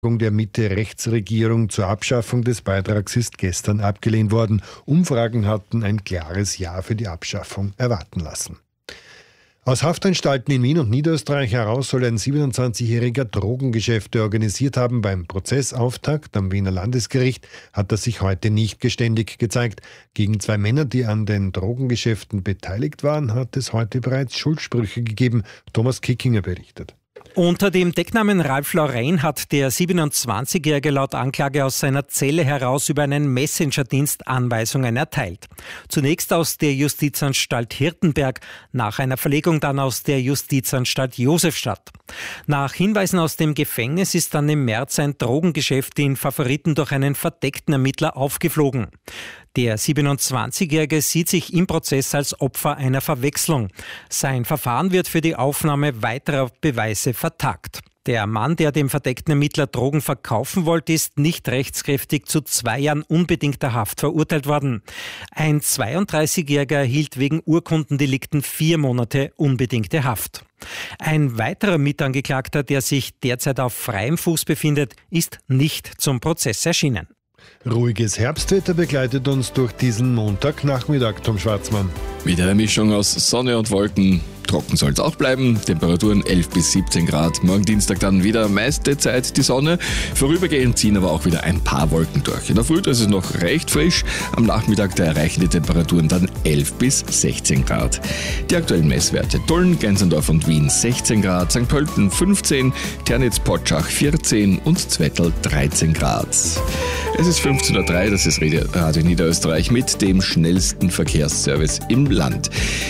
der Mitte-Rechts-Regierung zur Abschaffung des Beitrags ist gestern abgelehnt worden. Umfragen hatten ein klares Ja für die Abschaffung erwarten lassen. Aus Haftanstalten in Wien und Niederösterreich heraus soll ein 27-jähriger Drogengeschäfte organisiert haben. Beim Prozessauftakt am Wiener Landesgericht hat er sich heute nicht geständig gezeigt. Gegen 2 Männer, die an den Drogengeschäften beteiligt waren, hat es heute bereits Schuldsprüche gegeben. Thomas Kickinger berichtet. Unter dem Decknamen Ralf Lauren hat der 27-Jährige laut Anklage aus seiner Zelle heraus über einen Messenger-Dienst Anweisungen erteilt. Zunächst aus der Justizanstalt Hirtenberg, nach einer Verlegung dann aus der Justizanstalt Josefstadt. Nach Hinweisen aus dem Gefängnis ist dann im März ein Drogengeschäft in Favoriten durch einen verdeckten Ermittler aufgeflogen. Der 27-Jährige sieht sich im Prozess als Opfer einer Verwechslung. Sein Verfahren wird für die Aufnahme weiterer Beweise vertagt. Der Mann, der dem verdeckten Ermittler Drogen verkaufen wollte, ist nicht rechtskräftig zu 2 Jahren unbedingter Haft verurteilt worden. Ein 32-Jähriger erhielt wegen Urkundendelikten 4 Monate unbedingte Haft. Ein weiterer Mitangeklagter, der sich derzeit auf freiem Fuß befindet, ist nicht zum Prozess erschienen. Ruhiges Herbstwetter begleitet uns durch diesen Montagnachmittag, Tom Schwarzmann. Mit einer Mischung aus Sonne und Wolken. Trocken soll es auch bleiben. Temperaturen 11 bis 17 Grad. Morgen Dienstag dann wieder meiste Zeit die Sonne. Vorübergehend ziehen aber auch wieder ein paar Wolken durch. In der Früh ist es noch recht frisch. Am Nachmittag da erreichen die Temperaturen dann 11 bis 16 Grad. Die aktuellen Messwerte: Tulln, Gensendorf und Wien 16 Grad, St. Pölten 15, Ternitz-Potschach 14 und Zwettl 13 Grad. Es ist 15.03 Uhr, das ist Radio Niederösterreich mit dem schnellsten Verkehrsservice im Land.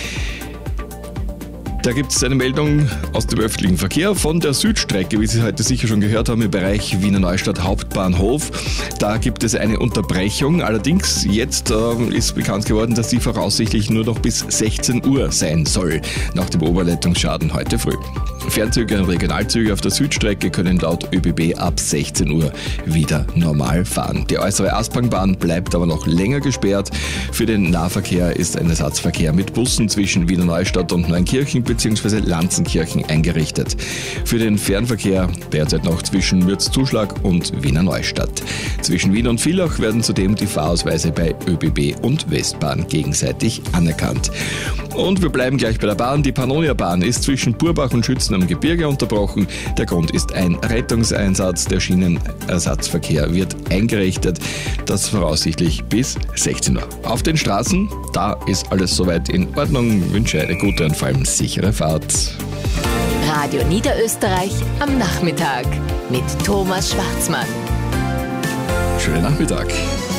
Da gibt es eine Meldung aus dem öffentlichen Verkehr von der Südstrecke, wie Sie heute sicher schon gehört haben, im Bereich Wiener Neustadt Hauptbahnhof. Da gibt es eine Unterbrechung. Allerdings jetzt ist bekannt geworden, dass die voraussichtlich nur noch bis 16 Uhr sein soll, nach dem Oberleitungsschaden heute früh. Fernzüge und Regionalzüge auf der Südstrecke können laut ÖBB ab 16 Uhr wieder normal fahren. Die äußere Asprangbahn bleibt aber noch länger gesperrt. Für den Nahverkehr ist ein Ersatzverkehr mit Bussen zwischen Wiener Neustadt und Neunkirchen bzw. Lanzenkirchen eingerichtet. Für den Fernverkehr derzeit noch zwischen Mürzzuschlag und Wiener Neustadt. Zwischen Wien und Villach werden zudem die Fahrausweise bei ÖBB und Westbahn gegenseitig anerkannt. Und wir bleiben gleich bei der Bahn. Die Pannonia-Bahn ist zwischen Burbach und Schützen am Gebirge unterbrochen. Der Grund ist ein Rettungseinsatz. Der Schienenersatzverkehr wird eingerichtet. Das voraussichtlich bis 16 Uhr. Auf den Straßen, da ist alles soweit in Ordnung. Ich wünsche eine gute und vor allem sichere Fahrt. Radio Niederösterreich am Nachmittag mit Thomas Schwarzmann. Schönen Nachmittag.